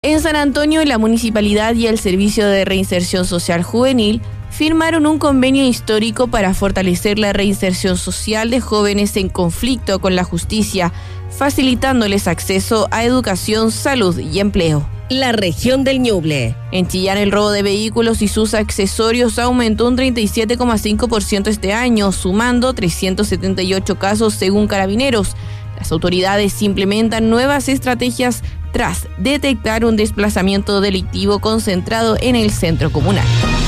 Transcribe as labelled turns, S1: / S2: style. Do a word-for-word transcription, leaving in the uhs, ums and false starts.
S1: En San Antonio, la municipalidad y el Servicio de Reinserción Social Juvenil firmaron un convenio histórico para fortalecer la reinserción social de jóvenes en conflicto con la justicia, facilitándoles acceso a educación, salud y empleo.
S2: La región del Ñuble.
S1: En Chillán, el robo de vehículos y sus accesorios aumentó un treinta y siete coma cinco por ciento este año, sumando trescientos setenta y ocho casos según Carabineros. Las autoridades implementan nuevas estrategias tras detectar un desplazamiento delictivo concentrado en el centro comunal.